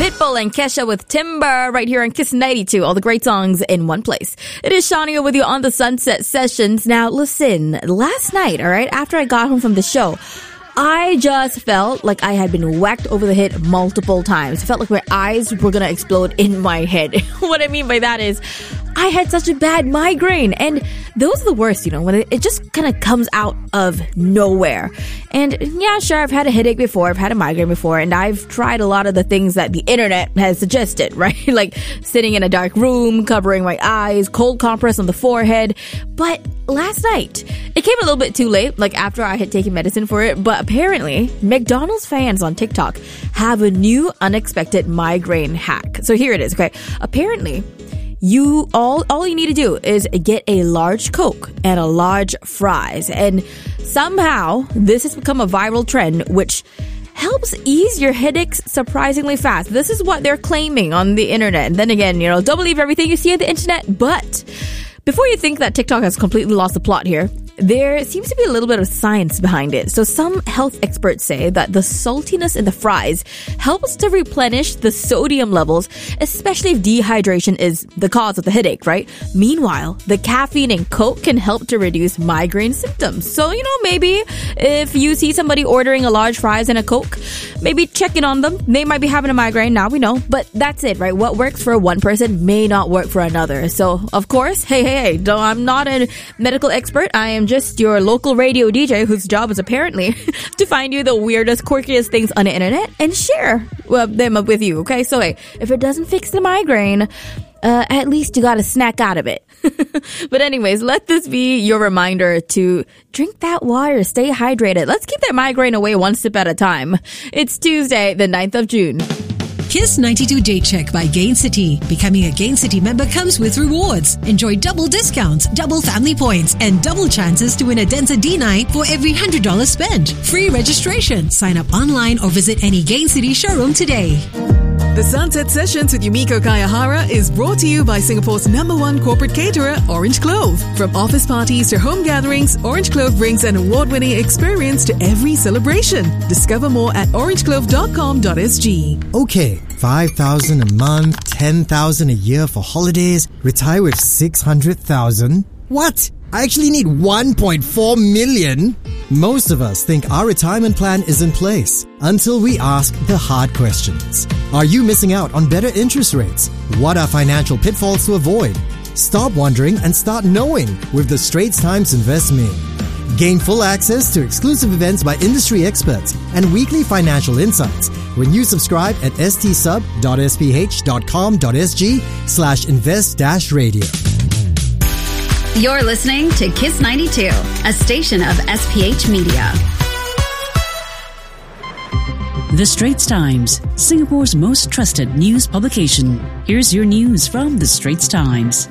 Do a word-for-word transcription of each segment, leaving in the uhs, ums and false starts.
Pitbull and Kesha with Timber right here on Kiss ninety-two. All the great songs in one place. It is Shania with you on the Sunset Sessions. Now, listen, last night, all right, after I got home from the show, I just felt like I had been whacked over the head multiple times. It felt like my eyes were going to explode in my head. What I mean by that is I had such a bad migraine, and those are the worst, you know, when it, it just kind of comes out of nowhere. And yeah, sure, I've had a headache before, I've had a migraine before, and I've tried a lot of the things that the internet has suggested, right? Like sitting in a dark room, covering my eyes, cold compress on the forehead. But last night, it came a little bit too late, like after I had taken medicine for it, but apparently, McDonald's fans on TikTok have a new unexpected migraine hack. So here it is, okay? Apparently, You all all you need to do is get a large Coke and a large fries. And somehow this has become a viral trend which helps ease your headaches surprisingly fast. This is what they're claiming on the internet. And then again, you know, don't believe everything you see on the internet. But before you think that TikTok has completely lost the plot here, there seems to be a little bit of science behind it. So some health experts say that the saltiness in the fries helps to replenish the sodium levels, especially if dehydration is the cause of the headache, right? Meanwhile, the caffeine in Coke can help to reduce migraine symptoms. So, you know, maybe if you see somebody ordering a large fries and a Coke, maybe check in on them. They might be having a migraine, now we know. But that's it, right? What works for one person may not work for another. So, of course, hey, hey, hey, don't, I'm not a medical expert. I am just your local radio D J whose job is apparently to find you the weirdest, quirkiest things on the internet and share well, them with you, okay? So, hey, if it doesn't fix the migraine, uh, at least you got a snack out of it. But anyways, let this be your reminder to drink that water, stay hydrated. Let's keep that migraine away one sip at a time. It's Tuesday, the ninth of June. Kiss ninety-two Date Check by Gain City. Becoming a Gain City member comes with rewards. Enjoy double discounts, double family points, and double chances to win a Denza D night for every one hundred dollars spent. Free registration. Sign up online or visit any Gain City showroom today. The Sunset Sessions with Yumiko Kayahara is brought to you by Singapore's number one corporate caterer, Orange Clove. From office parties to home gatherings, Orange Clove brings an award-winning experience to every celebration. Discover more at orange clove dot com dot s g. Okay, five thousand a month, ten thousand a year for holidays, retire with six hundred thousand. What? I actually need one point four million? Most of us think our retirement plan is in place until we ask the hard questions. Are you missing out on better interest rates? What are financial pitfalls to avoid? Stop wondering and start knowing with the Straits Times Invest Me. Gain full access to exclusive events by industry experts and weekly financial insights when you subscribe at stsub dot s p h dot com dot s g slash invest dash radio. You're listening to Kiss ninety-two, a station of S P H Media. The Straits Times, Singapore's most trusted news publication. Here's your news from The Straits Times.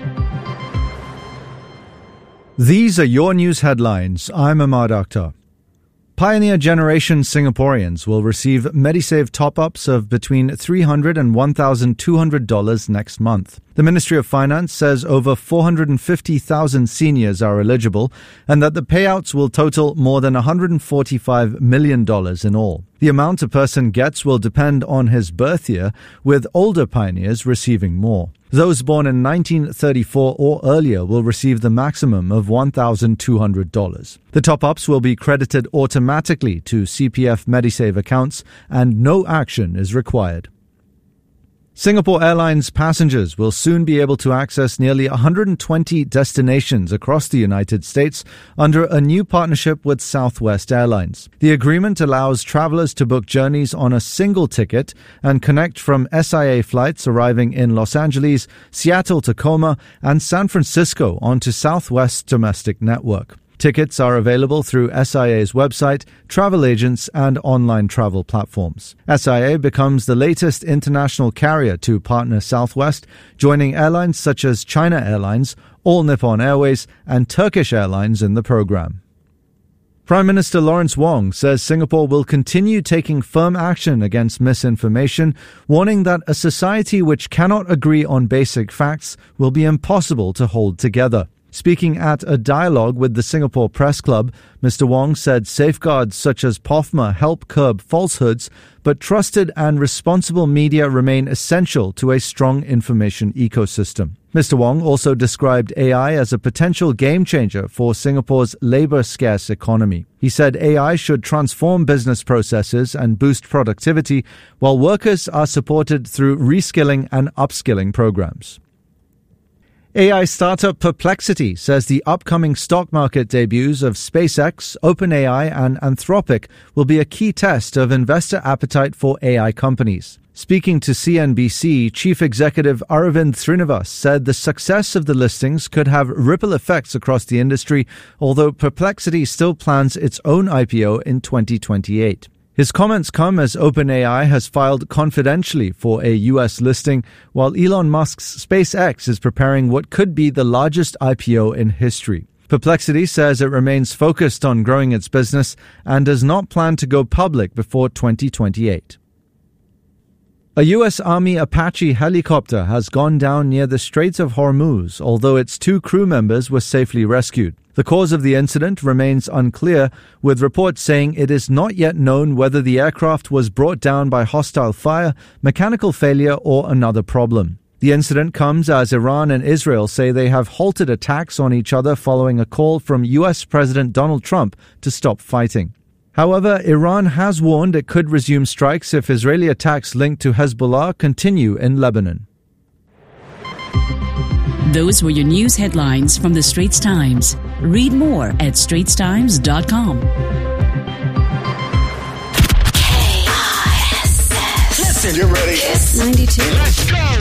These are your news headlines. I'm Ahmad Akhtar. Pioneer Generation Singaporeans will receive MediSave top-ups of between three hundred dollars and one thousand two hundred dollars next month. The Ministry of Finance says over four hundred fifty thousand seniors are eligible and that the payouts will total more than one hundred forty-five million dollars in all. The amount a person gets will depend on his birth year, with older pioneers receiving more. Those born in nineteen thirty-four or earlier will receive the maximum of one thousand two hundred dollars. The top-ups will be credited automatically to C P F MediSave accounts and no action is required. Singapore Airlines passengers will soon be able to access nearly one hundred twenty destinations across the United States under a new partnership with Southwest Airlines. The agreement allows travelers to book journeys on a single ticket and connect from S I A flights arriving in Los Angeles, Seattle-Tacoma, and San Francisco onto Southwest's domestic network. Tickets are available through S I A's website, travel agents, and online travel platforms. S I A becomes the latest international carrier to partner Southwest, joining airlines such as China Airlines, All Nippon Airways, and Turkish Airlines in the program. Prime Minister Lawrence Wong says Singapore will continue taking firm action against misinformation, warning that a society which cannot agree on basic facts will be impossible to hold together. Speaking at a dialogue with the Singapore Press Club, Mister Wong said safeguards such as P O F M A help curb falsehoods, but trusted and responsible media remain essential to a strong information ecosystem. Mister Wong also described A I as a potential game changer for Singapore's labor-scarce economy. He said A I should transform business processes and boost productivity, while workers are supported through reskilling and upskilling programs. A I startup Perplexity says the upcoming stock market debuts of SpaceX, OpenAI, and Anthropic will be a key test of investor appetite for A I companies. Speaking to C N B C, Chief Executive Aravind Srinivas said the success of the listings could have ripple effects across the industry, although Perplexity still plans its own I P O in twenty twenty-eight. His comments come as OpenAI has filed confidentially for a U S listing, while Elon Musk's SpaceX is preparing what could be the largest I P O in history. Perplexity says it remains focused on growing its business and does not plan to go public before twenty twenty-eight. A U S Army Apache helicopter has gone down near the Straits of Hormuz, although its two crew members were safely rescued. The cause of the incident remains unclear, with reports saying it is not yet known whether the aircraft was brought down by hostile fire, mechanical failure, or another problem. The incident comes as Iran and Israel say they have halted attacks on each other following a call from U S President Donald Trump to stop fighting. However, Iran has warned it could resume strikes if Israeli attacks linked to Hezbollah continue in Lebanon. Those were your news headlines from the Straits Times. Read more at straits times dot com. K I S S. Listen, you're ready. Kiss ninety-two. Let's go.